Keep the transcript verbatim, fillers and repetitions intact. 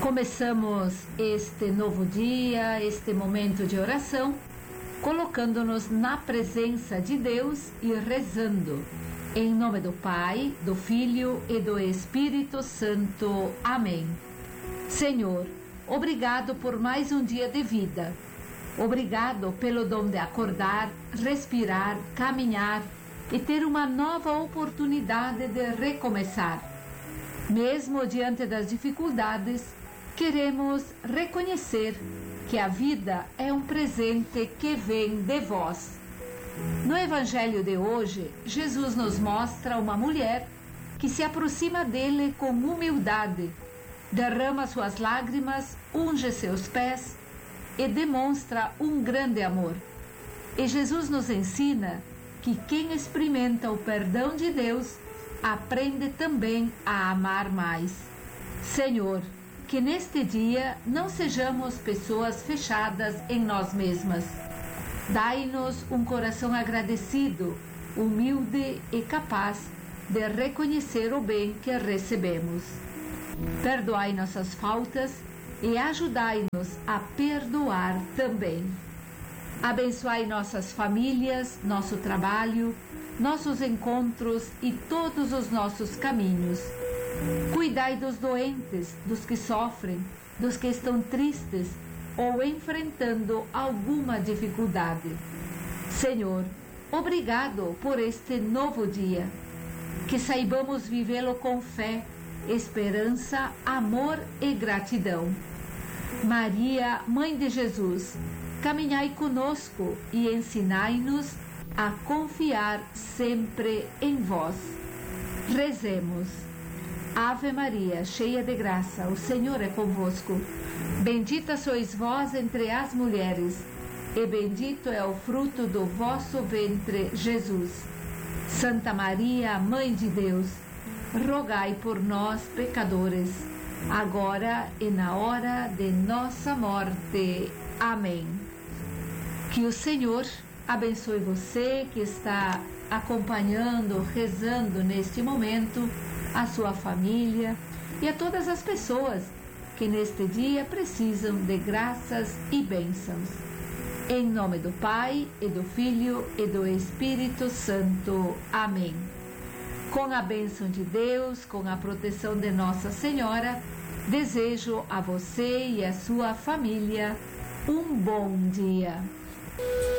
Começamos este novo dia, este momento de oração, colocando-nos na presença de Deus e rezando. Em nome do Pai, do Filho e do Espírito Santo. Amém. Senhor, obrigado por mais um dia de vida. Obrigado pelo dom de acordar, respirar, caminhar e ter uma nova oportunidade de recomeçar. Mesmo diante das dificuldades, queremos reconhecer que a vida é um presente que vem de vós. No Evangelho de hoje, Jesus nos mostra uma mulher que se aproxima dele com humildade, derrama suas lágrimas, unge seus pés e demonstra um grande amor. E Jesus nos ensina que quem experimenta o perdão de Deus aprende também a amar mais. Senhor, que neste dia não sejamos pessoas fechadas em nós mesmas. Dai-nos um coração agradecido, humilde e capaz de reconhecer o bem que recebemos. Perdoai nossas faltas e ajudai-nos a perdoar também. Abençoai nossas famílias, nosso trabalho, nossos encontros e todos os nossos caminhos. Cuidai dos doentes, dos que sofrem, dos que estão tristes ou enfrentando alguma dificuldade. Senhor, obrigado por este novo dia. Que saibamos vivê-lo com fé, esperança, amor e gratidão. Maria, Mãe de Jesus, caminhai conosco e ensinai-nos a confiar sempre em vós. Rezemos. Ave Maria, cheia de graça, o Senhor é convosco. Bendita sois vós entre as mulheres, e bendito é o fruto do vosso ventre, Jesus. Santa Maria, Mãe de Deus, rogai por nós, pecadores, agora e na hora de nossa morte. Amém. Que o Senhor abençoe você que está acompanhando, rezando neste momento, a sua família e a todas as pessoas que neste dia precisam de graças e bênçãos. Em nome do Pai, e do Filho, e do Espírito Santo. Amém. Com a bênção de Deus, com a proteção de Nossa Senhora, desejo a você e a sua família um bom dia.